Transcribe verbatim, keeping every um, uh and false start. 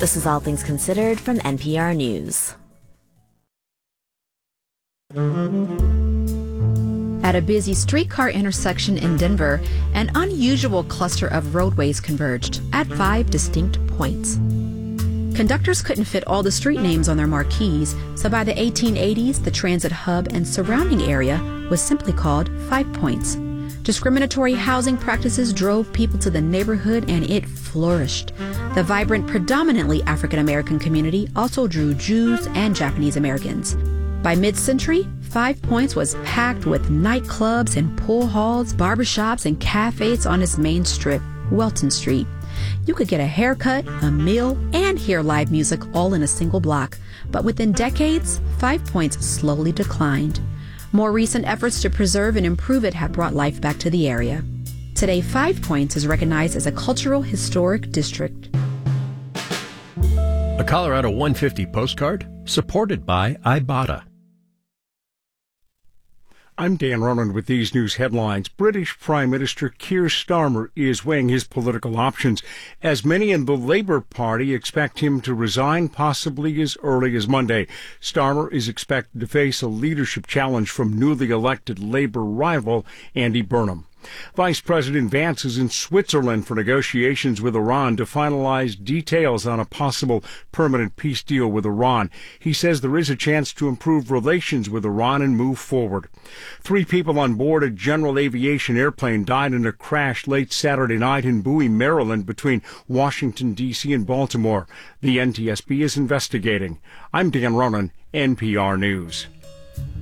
This is All Things Considered from N P R News. At a busy streetcar intersection in Denver, an unusual cluster of roadways converged at five distinct points. Conductors couldn't fit all the street names on their marquees, so by the eighteen eighties, the transit hub and surrounding area was simply called Five Points. Discriminatory housing practices drove people to the neighborhood, and it flourished. The vibrant, predominantly African-American community also drew Jews and Japanese Americans. By mid-century, Five Points was packed with nightclubs and pool halls, barbershops, and cafes on its main strip, Welton Street. You could get a haircut, a meal, and hear live music all in a single block. But within decades, Five Points slowly declined. More recent efforts to preserve and improve it have brought life back to the area. Today, Five Points is recognized as a cultural historic district. A Colorado one fifty postcard supported by Ibotta. I'm Dan Ronan with these news headlines. British Prime Minister Keir Starmer is weighing his political options, as many in the Labour Party expect him to resign possibly as early as Monday. Starmer is expected to face a leadership challenge from newly elected Labour rival Andy Burnham. Vice President Vance is in Switzerland for negotiations with Iran to finalize details on a possible permanent peace deal with Iran. He says there is a chance to improve relations with Iran and move forward. Three people on board a general aviation airplane died in a crash late Saturday night in Bowie, Maryland, between Washington, D C and Baltimore. The N T S B is investigating. I'm Dan Ronan, N P R News.